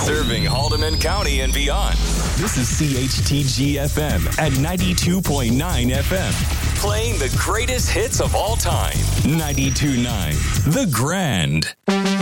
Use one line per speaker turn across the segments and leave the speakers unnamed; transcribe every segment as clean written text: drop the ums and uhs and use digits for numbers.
Serving Haldeman County and beyond. This is CHTG-FM at 92.9 FM. Playing the greatest hits of all time. 92.9 The Grand.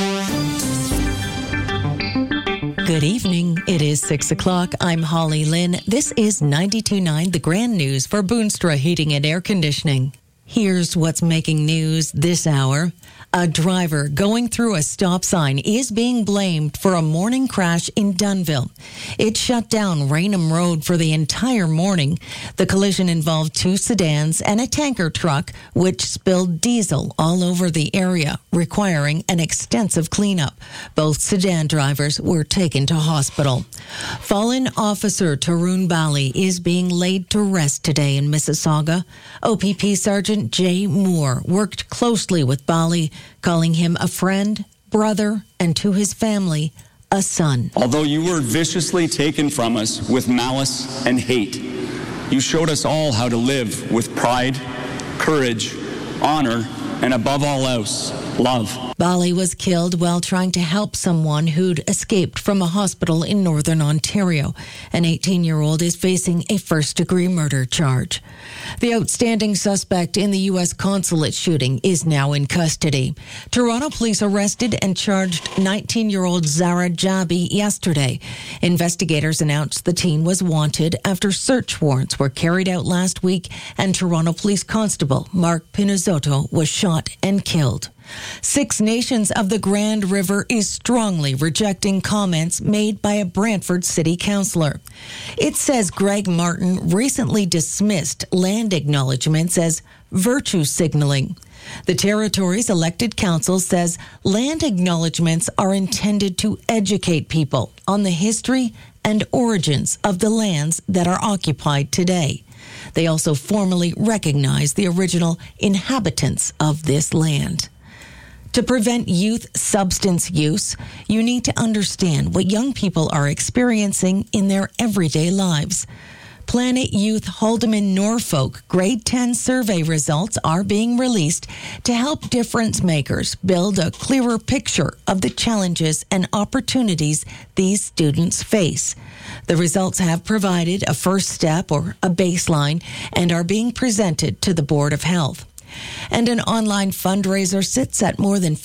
Good evening. It is 6 o'clock. I'm Holly Lynn. This is 92.9 The Grand News for Boonstra Heating and Air Conditioning. Here's what's making news this hour. A driver going through a stop sign is being blamed for a morning crash in Dunnville. It shut down Raynham Road for the entire morning. The collision involved two sedans and a tanker truck, which spilled diesel all over the area, requiring an extensive cleanup. Both sedan drivers were taken to hospital. Fallen officer Tarun Bali is being laid to rest today in Mississauga. OPP Sergeant Jay Moore worked closely with Bali, calling him a friend, brother, and to his family, a son.
Although you were viciously taken from us with malice and hate, you showed us all how to live with pride, courage, honor, and above all else, love.
Bali was killed while trying to help someone who'd escaped from a hospital in Northern Ontario. An 18-year-old is facing a first-degree murder charge. The outstanding suspect in the U.S. consulate shooting is now in custody. Toronto police arrested and charged 19-year-old Zara Jabi yesterday. Investigators announced the teen was wanted after search warrants were carried out last week, and Toronto Police Constable Mark Pinizzotto was shot and killed. Six Nations of the Grand River is strongly rejecting comments made by a Brantford city councillor. It says Greg Martin recently dismissed land acknowledgements as virtue signaling. The territory's elected council says land acknowledgements are intended to educate people on the history and origins of the lands that are occupied today. They also formally recognize the original inhabitants of this land. To prevent youth substance use, you need to understand what young people are experiencing in their everyday lives. Planet Youth Haldeman Norfolk Grade 10 survey results are being released to help difference makers build a clearer picture of the challenges and opportunities these students face. The results have provided a first step or a baseline and are being presented to the Board of Health. And an online fundraiser sits at more than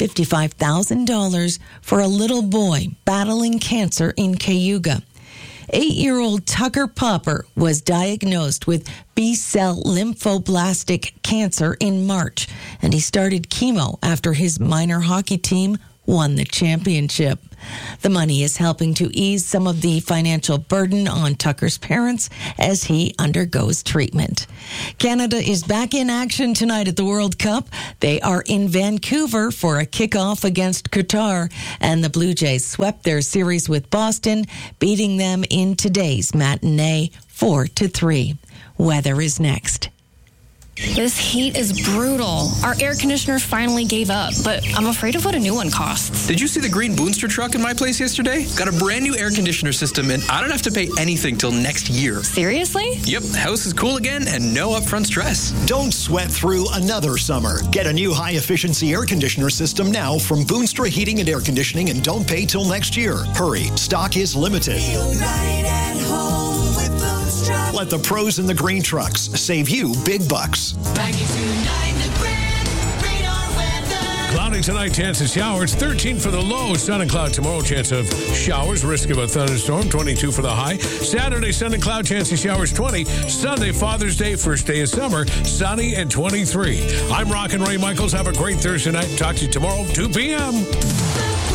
$55,000 for a little boy battling cancer in Cayuga. 8-year-old Tucker Popper was diagnosed with B-cell lymphoblastic cancer in March, and he started chemo after his minor hockey team won the championship. The money is helping to ease some of the financial burden on Tucker's parents as he undergoes treatment. Canada is back in action tonight at the World Cup. They are in Vancouver for a kickoff against Qatar, and the Blue Jays swept their series with Boston, beating them in today's matinee 4-3. Weather is next.
This heat is brutal. Our air conditioner finally gave up, but I'm afraid of what a new one costs.
Did you see the green Boonstra truck in my place yesterday? Got a brand new air conditioner system, and I don't have to pay anything till next year.
Seriously?
Yep, house is cool again and no upfront stress.
Don't sweat through another summer. Get a new high-efficiency air conditioner system now from Boonstra Heating and Air Conditioning and don't pay till next year. Hurry, stock is limited.
Feel right at home with Boonstra.
Let the pros in the green trucks save you big bucks.
92.9 The Grand, radar weather.
Cloudy tonight, chance of showers. 13 for the low. Sun and cloud tomorrow, chance of showers. Risk of a thunderstorm. 22 for the high. Saturday, sun and cloud, chance of showers. 20. Sunday, Father's Day, first day of summer. Sunny and 23. I'm Rockin' Ray Michaels. Have a great Thursday night. Talk to you tomorrow, 2 p.m.